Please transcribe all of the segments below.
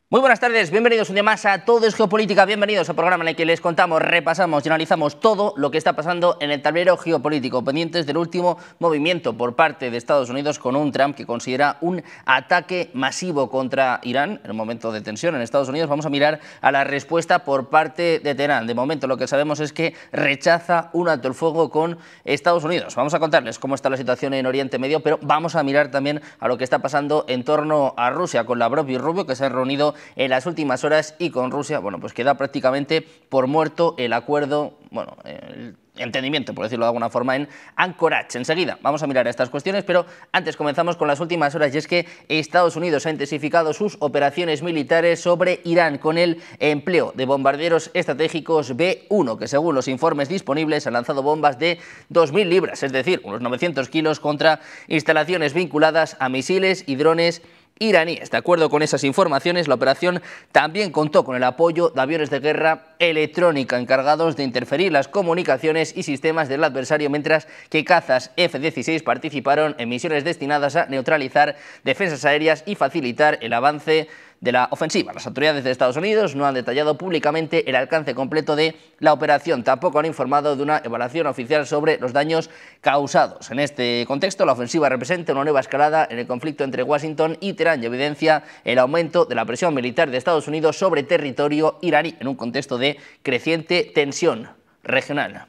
Muy buenas tardes, bienvenidos un día más a Todo es Geopolítica, bienvenidos al programa en el que les contamos, repasamos y analizamos todo lo que está pasando en el tablero geopolítico, pendientes del último movimiento por parte de Estados Unidos con un Trump que considera un ataque masivo contra Irán en un momento de tensión en Estados Unidos. Vamos a mirar a la respuesta por parte de Teherán. De momento lo que sabemos es que rechaza un alto el fuego con Estados Unidos. Vamos a contarles cómo está la situación en Oriente Medio, pero vamos a mirar también a lo que está pasando en torno a Rusia con Lavrov y Rubio, que se han reunido en las últimas horas, y con Rusia, bueno, pues queda prácticamente por muerto el acuerdo, bueno, el entendimiento, por decirlo de alguna forma, en Anchorage. Enseguida vamos a mirar estas cuestiones, pero antes comenzamos con las últimas horas, y es que Estados Unidos ha intensificado sus operaciones militares sobre Irán con el empleo de bombarderos estratégicos B-1, que según los informes disponibles han lanzado bombas de 2.000 libras, es decir, unos 900 kilos, contra instalaciones vinculadas a misiles y drones iraníes. De acuerdo con esas informaciones, la operación también contó con el apoyo de aviones de guerra electrónica encargados de interferir las comunicaciones y sistemas del adversario, mientras que cazas F-16 participaron en misiones destinadas a neutralizar defensas aéreas y facilitar el avance de la ofensiva. Las autoridades de Estados Unidos no han detallado públicamente el alcance completo de la operación. Tampoco han informado de una evaluación oficial sobre los daños causados. En este contexto, la ofensiva representa una nueva escalada en el conflicto entre Washington y Teherán y evidencia el aumento de la presión militar de Estados Unidos sobre territorio iraní en un contexto de creciente tensión regional.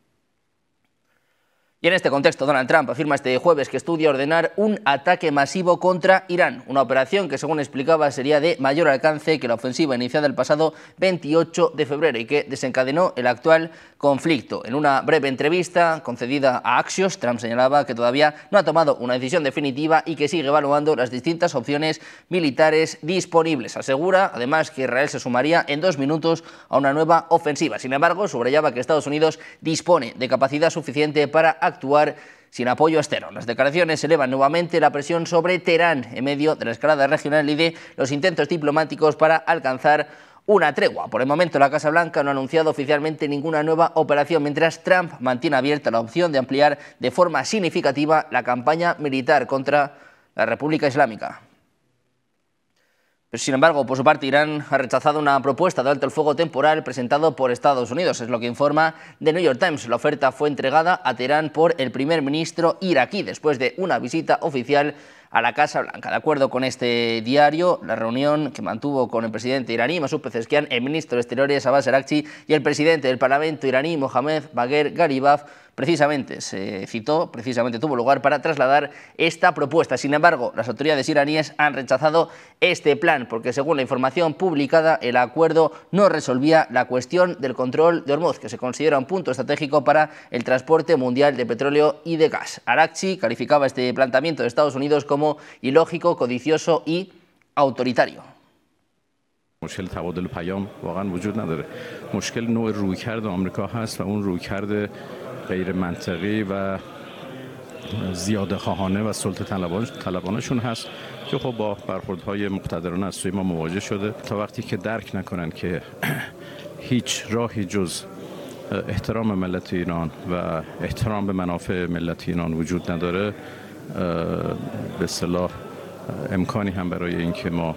Y en este contexto, Donald Trump afirma este jueves que estudia ordenar un ataque masivo contra Irán, una operación que, según explicaba, sería de mayor alcance que la ofensiva iniciada el pasado 28 de febrero y que desencadenó el actual conflicto. En una breve entrevista concedida a Axios, Trump señalaba que todavía no ha tomado una decisión definitiva y que sigue evaluando las distintas opciones militares disponibles. Asegura, además, que Israel se sumaría en 2 minutos a una nueva ofensiva. Sin embargo, subrayaba que Estados Unidos dispone de capacidad suficiente para actuar sin apoyo externo. Las declaraciones elevan nuevamente la presión sobre Teherán en medio de la escalada regional y de los intentos diplomáticos para alcanzar una tregua. Por el momento, la Casa Blanca no ha anunciado oficialmente ninguna nueva operación, mientras Trump mantiene abierta la opción de ampliar de forma significativa la campaña militar contra la República Islámica. Pero, sin embargo, por su parte, Irán ha rechazado una propuesta de alto el fuego temporal presentado por Estados Unidos. Es lo que informa The New York Times. La oferta fue entregada a Teherán por el primer ministro iraquí después de una visita oficial a la Casa Blanca. De acuerdo con este diario, la reunión que mantuvo con el presidente iraní Masoud Pezeshkian, el ministro de Exteriores Abbas Araghchi y el presidente del Parlamento iraní Mohammad Bagher Gharibaf tuvo lugar para trasladar esta propuesta. Sin embargo, las autoridades iraníes han rechazado este plan porque, según la información publicada, el acuerdo no resolvía la cuestión del control de Hormuz, que se considera un punto estratégico para el transporte mundial de petróleo y de gas. Araghchi calificaba este planteamiento de Estados Unidos como ilógico, codicioso y autoritario. مشکل تبادل پیام واقعا وجود نداره. مشکل نوع رویکرد آمریکا هست و اون رویکرد غیر منطقی و زیاده خواهانه و سلطه طلبانشون هست که خب با برخوردهای مقتدرانه از سوی ما مواجه شده. تا وقتی که درک نکنن که هیچ راهی جز احترام ملت ایران و احترام به منافع ملت ایران وجود نداره، به اصطلاح امکانی هم برای اینکه ما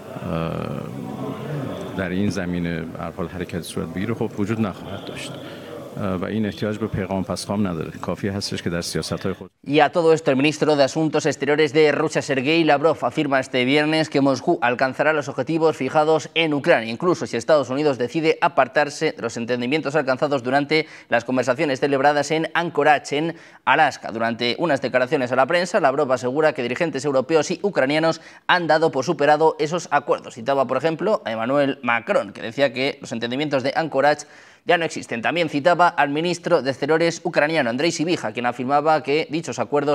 در این زمینه به هر حال حرکت صورت بگیره خب وجود نخواهد داشت. و این احتیاج به پیغام پسخام نداره. کافی هستش که در سیاست‌های خود. Y a todo esto, el ministro de Asuntos Exteriores de Rusia, Sergei Lavrov, afirma este viernes que Moscú alcanzará los objetivos fijados en Ucrania, incluso si Estados Unidos decide apartarse de los entendimientos alcanzados durante las conversaciones celebradas en Anchorage, en Alaska. Durante unas declaraciones a la prensa, Lavrov asegura que dirigentes europeos y ucranianos han dado por superado esos acuerdos. Citaba, por ejemplo, a Emmanuel Macron, que decía que los entendimientos de Anchorage ya no existen. También citaba al ministro de Exteriores ucraniano, Andrei Sybiha, quien afirmaba que dichos acuerdos